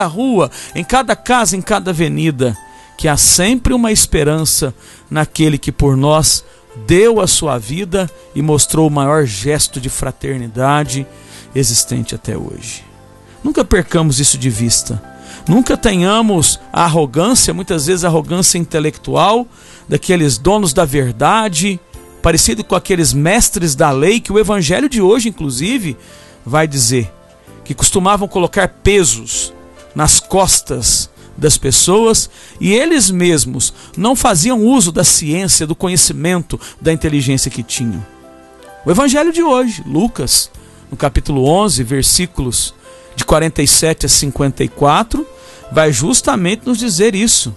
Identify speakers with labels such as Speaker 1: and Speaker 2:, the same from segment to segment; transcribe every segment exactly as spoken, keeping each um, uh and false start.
Speaker 1: rua, em cada casa, em cada avenida, que há sempre uma esperança naquele que por nós deu a sua vida e mostrou o maior gesto de fraternidade existente até hoje. Nunca percamos isso de vista. Nunca tenhamos a arrogância, muitas vezes a arrogância intelectual, daqueles donos da verdade, parecido com aqueles mestres da lei, que o evangelho de hoje, inclusive, vai dizer, que costumavam colocar pesos nas costas das pessoas e eles mesmos não faziam uso da ciência, do conhecimento, da inteligência que tinham. O evangelho de hoje, Lucas, no capítulo onze, versículos de quarenta e sete a cinquenta e quatro, vai justamente nos dizer isso.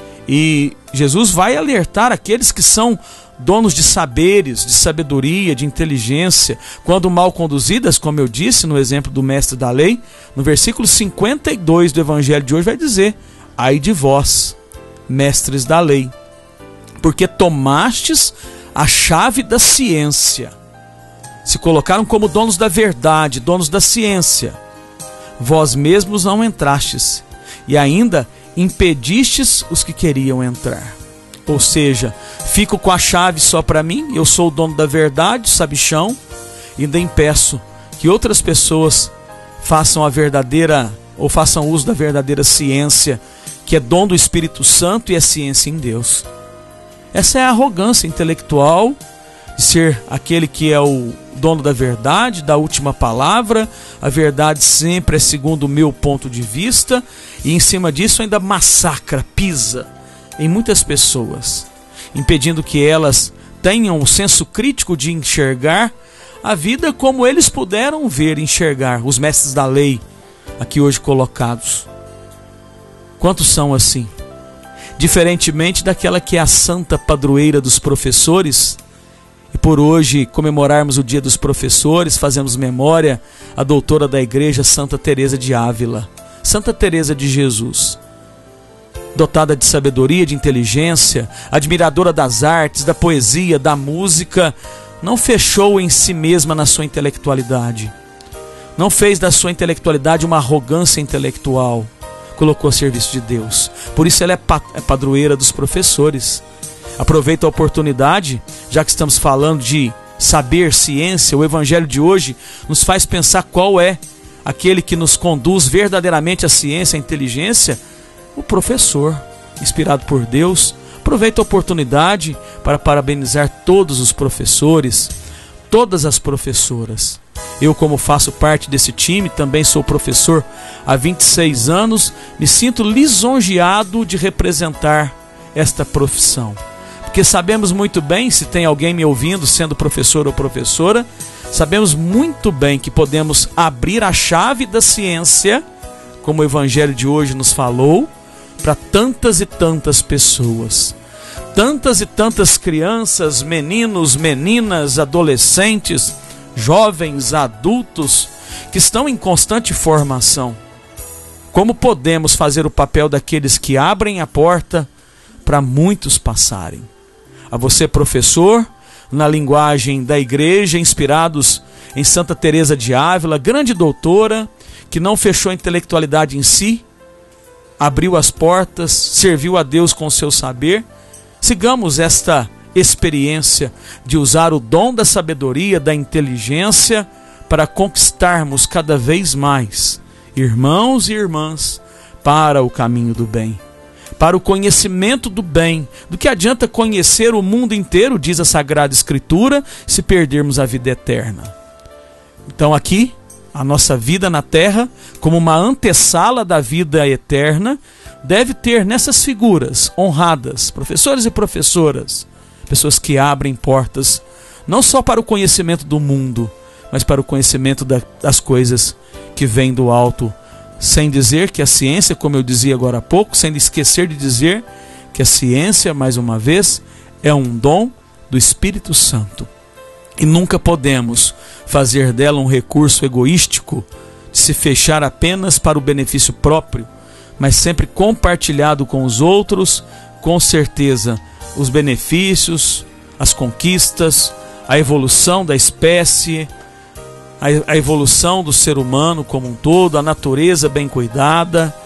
Speaker 1: E Jesus vai alertar aqueles que são donos de saberes, de sabedoria, de inteligência, quando mal conduzidas, como eu disse no exemplo do mestre da lei, no versículo cinquenta e dois do evangelho de hoje vai dizer: ai de vós, mestres da lei, porque tomastes a chave da ciência, se colocaram como donos da verdade, donos da ciência, vós mesmos não entrastes, e ainda impedistes os que queriam entrar. Ou seja, fico com a chave só para mim, eu sou o dono da verdade, sabichão, e ainda impeço que outras pessoas façam a verdadeira, ou façam uso da verdadeira ciência, que é dom do Espírito Santo e é ciência em Deus. Essa é a arrogância intelectual de ser aquele que é o dono da verdade, da última palavra. A verdade sempre é segundo o meu ponto de vista, e em cima disso ainda massacra, pisa em muitas pessoas, impedindo que elas tenham o senso crítico de enxergar a vida como eles puderam ver, enxergar, os mestres da lei aqui hoje colocados. Quantos são assim? Diferentemente daquela que é a santa padroeira dos professores, e por hoje comemorarmos o dia dos professores, fazemos memória à doutora da igreja Santa Teresa de Ávila, Santa Teresa de Jesus, dotada de sabedoria, de inteligência, admiradora das artes, da poesia, da música, não fechou em si mesma na sua intelectualidade, não fez da sua intelectualidade uma arrogância intelectual, colocou a serviço de Deus. Por isso ela é padroeira dos professores. Aproveito a oportunidade, já que estamos falando de saber, ciência, o evangelho de hoje nos faz pensar qual é aquele que nos conduz verdadeiramente à ciência, à inteligência. O professor, inspirado por Deus. Aproveito a oportunidade para parabenizar todos os professores, todas as professoras. Eu, como faço parte desse time, também sou professor há vinte e seis anos, me sinto lisonjeado de representar esta profissão. Porque sabemos muito bem, se tem alguém me ouvindo sendo professor ou professora, sabemos muito bem que podemos abrir a chave da ciência, como o evangelho de hoje nos falou, para tantas e tantas pessoas. Tantas e tantas crianças, meninos, meninas, adolescentes, jovens, adultos, que estão em constante formação. Como podemos fazer o papel daqueles que abrem a porta para muitos passarem? A você, professor, na linguagem da igreja, inspirados em Santa Teresa de Ávila, grande doutora, que não fechou a intelectualidade em si, abriu as portas, serviu a Deus com o seu saber. Sigamos esta experiência de usar o dom da sabedoria, da inteligência, para conquistarmos cada vez mais irmãos e irmãs para o caminho do bem, para o conhecimento do bem. Do que adianta conhecer o mundo inteiro, diz a Sagrada Escritura, se perdermos a vida eterna? Então aqui, a nossa vida na terra, como uma antessala da vida eterna, deve ter nessas figuras honradas, professores e professoras, pessoas que abrem portas, não só para o conhecimento do mundo, mas para o conhecimento da, das coisas que vêm do alto, sem dizer que a ciência, como eu dizia agora há pouco, sem esquecer de dizer que a ciência, mais uma vez, é um dom do Espírito Santo. E nunca podemos fazer dela um recurso egoístico, de se fechar apenas para o benefício próprio, mas sempre compartilhado com os outros, com certeza, os benefícios, as conquistas, a evolução da espécie, a evolução do ser humano como um todo, a natureza bem cuidada,